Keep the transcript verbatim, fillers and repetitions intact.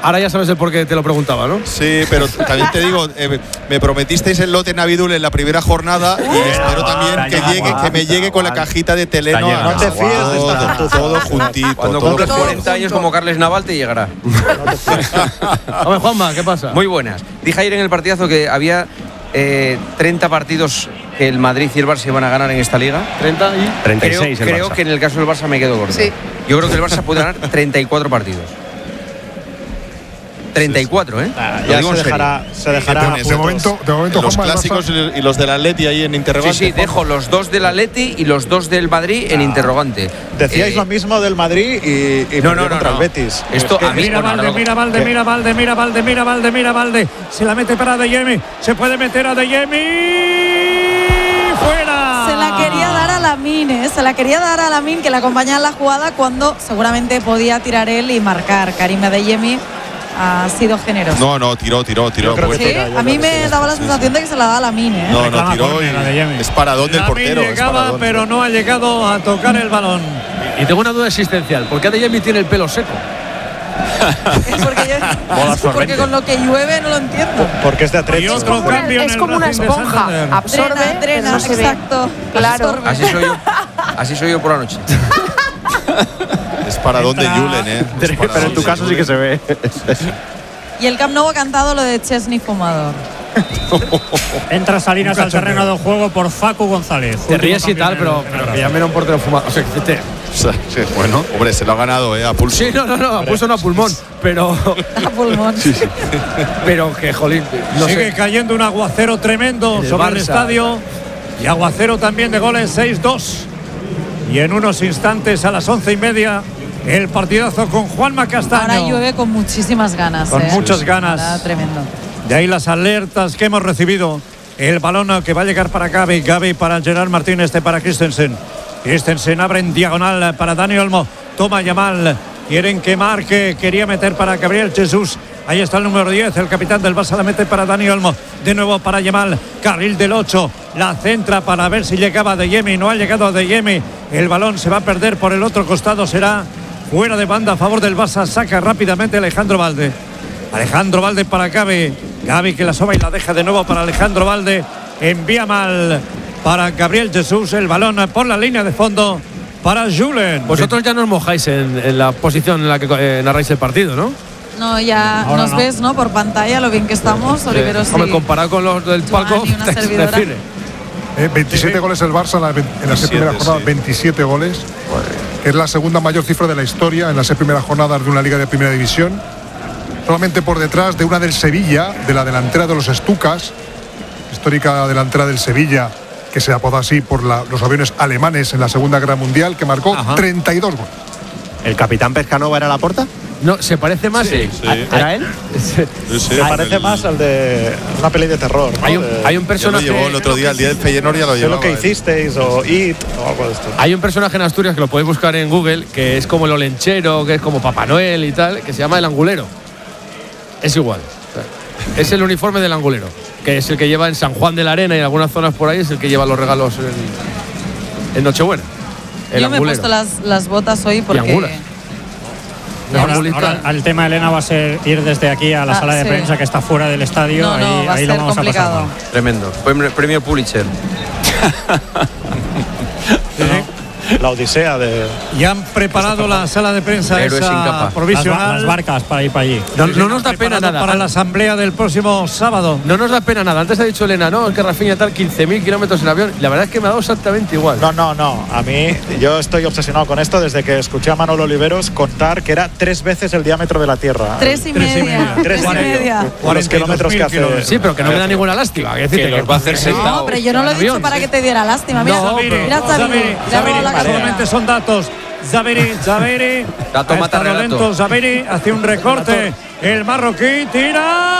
Ahora ya sabes el por qué te lo preguntaba, ¿no? Sí, pero también te digo, eh, me prometisteis el lote Navidul en la primera jornada y espero también que llegue, que me llegue con la cajita de Teleno. No te fíes de esta todo, todo juntito. Cuando todo cumples junto. cuarenta años como Carles Naval te llegará. Hombre, Juanma, ¿qué pasa? Muy buenas. Dije ayer en el partidazo que había eh, treinta partidos que el Madrid y el Barça iban a ganar en esta liga. treinta y treinta y Creo, seis el creo Barça. que en el caso del Barça me quedo corto. Sí. Yo creo que el Barça puede ganar treinta y cuatro partidos. treinta y cuatro, ¿eh? Ah, Lo ya digo en se serio. dejará, se ¿Qué dejará pones, a de puntos. momento, de momento los Juanma, el clásicos Barça- y los del Atleti ahí en Sí, interrogante. sí, dejo los dos del Atleti y los dos del Madrid en interrogante. Decíais Eh, lo mismo del Madrid y, y No, perdió no, no, contra no. el Betis. Esto a mí Mira bueno, Valde, luego- mira Valde, ¿Qué? mira Valde, mira Valde, mira Valde, mira Valde. Se la mete para Adeyemi. Se puede meter a Adeyemi. ¡Fuera! Se la quería dar a Lamín, ¿eh? Se la quería dar a Lamín, que la acompañaba en la jugada cuando seguramente podía tirar él y marcar. Karim Adeyemi ha sido generoso. No, no, tiró, tiró, tiró. Yo creo que Sí, tira, yo a mí creo que me sí. daba la sensación de que se la daba a Lamín, ¿eh? No, no, Reclama tiró córner, la de y Yemi. es paradón del Lamín portero. es llegaba, paradón. pero no ha llegado a tocar el balón. Y tengo una duda existencial. ¿Por qué Adeyemi tiene el pelo seco? Es porque, yo- porque con lo que llueve no lo entiendo. Porque es de Y Atlético. otro como una- cambio en es el como una Racing de esponja. Santander. Absorbe, Drena, drena, pero no se ve. exacto. Claro. Absorbe. Así soy yo. Así soy yo por la noche. Es paradón de Entra- Julen, ¿eh? Es Pero paradón en tu de caso sí que Julen. se ve. Y el Camp Nou ha cantado lo de Chesney fumador. Entra Salinas al terreno de juego por Facu González. Te ríes y Último tal, cambio pero, en el- pero en el que llamen a un portero fumado. O sea, que te- O sea, sí, bueno, hombre, se lo ha ganado, ¿eh? A pulso. sí, no, no, no, puso no a pulmón. Pero, A pulmón. pero que, jolín, no Sigue sé. cayendo un aguacero tremendo En el sobre el Barça. estadio. Y aguacero también de goles, seis dos. Y en unos instantes, a las once y media, el partidazo con Juanma Castaño. Ahora llueve con muchísimas ganas. Con ¿eh? muchas ganas. Ahora, tremendo. De ahí las alertas que hemos recibido. El balón que va a llegar para Gavi. Gavi para Gerard Martínez, este para Christensen. Christensen abre en diagonal para Dani Olmo. Toma Yamal. Quieren que marque. Quería meter para Gabriel Jesús. Ahí está el número diez, el capitán del Barça, la mete para Dani Olmo. De nuevo para Yamal. Carril del ocho. La centra para ver si llegaba Adeyemi. No ha llegado Adeyemi. El balón se va a perder por el otro costado. Será fuera de banda a favor del Barça. Saca rápidamente Alejandro Valde. Alejandro Valde para Gavi. Gavi que la soba y la deja de nuevo para Alejandro Valde. Envía mal para Gabriel Jesús. El balón por la línea de fondo para Julen. Vosotros ya nos mojáis en, en la posición en la que eh, narráis el partido, ¿no? No, ya Ahora nos no. ves, ¿no? Por pantalla, lo bien que estamos. Olivero, sí. Hombre, comparado con los del palco, Joan y una te servidora. define. Eh, veintisiete goles el Barça en, la, en las seis veintisiete, primeras jornadas, sí. veintisiete goles. Que es la segunda mayor cifra de la historia en las seis primeras jornadas de una liga de primera división. Solamente por detrás de una del Sevilla, de la delantera de los Estucas, histórica delantera del Sevilla, que se apodó así por la- los aviones alemanes en la Segunda Guerra Mundial, que marcó Ajá. treinta y dos goles. ¿El capitán Pescanova era la Porta? No, se parece más. Sí, sí. ¿Era él? Sí, sí, Me parece el- más al de una peli de terror. ¿no? Hay un, De- hay un Ya lo personaje. llevó el otro día, el día del Feyenoord ya lo sé llevaba. lo que él. hicisteis o It o algo de esto. Hay un personaje en Asturias que lo podéis buscar en Google, que es como el olenchero, que es como Papá Noel y tal, que se llama el angulero. Es igual. O sea, es el uniforme del angulero, que es el que lleva en San Juan de la Arena y en algunas zonas por ahí, es el que lleva los regalos en, en Nochebuena. El Yo me he angulero. puesto las, las botas hoy porque. angulas. La Ahora, angulita. ahora el tema, Elena, va a ser ir desde aquí a la Ah, sala de sí. prensa que está fuera del estadio. No, no, ahí va a ahí lo ser vamos a pasar complicado. mal. Tremendo. Premio, premio Pulitzer. La odisea de. Ya han preparado la sala de prensa Héroes sin esa capa. provisional. Las, ba- las barcas para ir para allí. No, no nos da pena Preparado nada. para la asamblea del próximo sábado. No nos da pena nada. Antes ha dicho Elena, no, es que Rafinha tal quince mil kilómetros en avión. La verdad es que me ha dado exactamente igual. No, no, no. A mí, yo estoy obsesionado con esto desde que escuché a Manolo Oliveros contar que era tres veces el diámetro de la Tierra. Tres y Tres y media. media. Tres y Tres y media. Con los cuarenta y dos kilómetros mil que hace. kilómetros. Sí, pero que no me da ninguna lástima. Que, Que los va a hacer No, sentado. pero yo no lo he dicho avión, para sí. que te diera lástima. Mira, No, pero- mira Xavi, Xavi, le ha Xavi, robado la carrera. solamente son datos. Xavi, Xavi, Dato ha mata estado relato. lento. Xavi hace un recorte. El marroquí tira.